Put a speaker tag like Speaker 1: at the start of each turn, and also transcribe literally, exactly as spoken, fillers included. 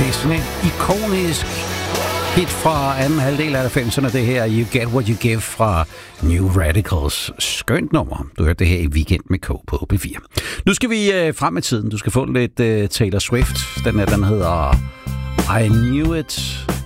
Speaker 1: Det er sådan en ikonisk hit fra anden halvdel af halvfemserne, det her You Get What You Give fra New Radicals. Skønt nummer. Du hørte det her i Weekend med K på P fire. Nu skal vi øh, frem i tiden. Du skal få lidt øh, Taylor Swift. Den her, den hedder I Knew It.